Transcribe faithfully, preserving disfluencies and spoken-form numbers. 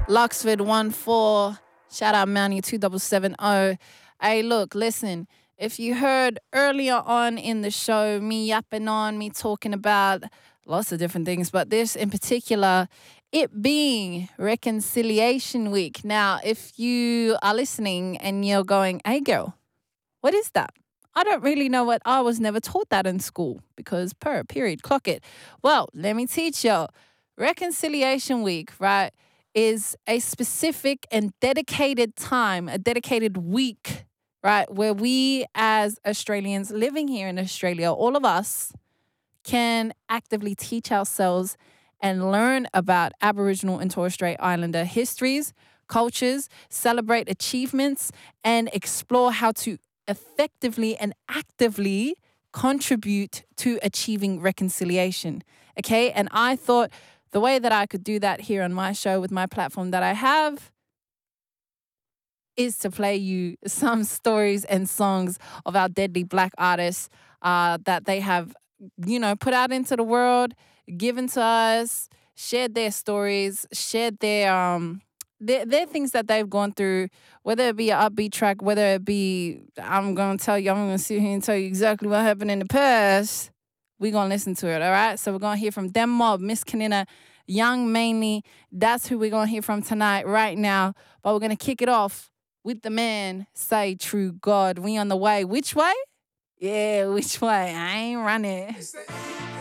Luxford one four. Shout out Mountie two seven seven zero. Hey, look, listen. If you heard earlier on in the show, me yapping on, me talking about lots of different things, but this in particular, it being Reconciliation Week. Now, if you are listening and you're going, hey, girl, what is that? I don't really know what, I was never taught that in school because per, period, clock it. Well, let me teach you. Reconciliation Week, right, is a specific and dedicated time, a dedicated week, right, where we as Australians living here in Australia, all of us can actively teach ourselves and learn about Aboriginal and Torres Strait Islander histories, cultures, celebrate achievements, and explore how to effectively and actively contribute to achieving reconciliation. Okay, and I thought the way that I could do that here on my show with my platform that I have is to play you some stories and songs of our deadly Black artists uh, that they have, you know, put out into the world, given to us, shared their stories, shared their um their, their things that they've gone through, whether it be an upbeat track, whether it be, I'm going to tell you, I'm going to sit here and tell you exactly what happened in the past. We're going to listen to it, all right? So we're going to hear from Dem Mob, Miss Kanina, Young Mainly. That's who we're going to hear from tonight, right now. But we're going to kick it off with the man, Say True God. We on the way. Which way? Yeah, which way? I ain't running.